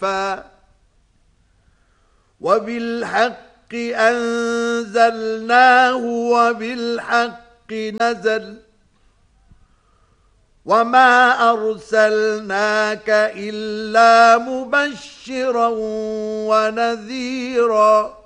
وبالحق أنزلناه وبالحق نزل وما أرسلناك إلا مبشرا ونذيرا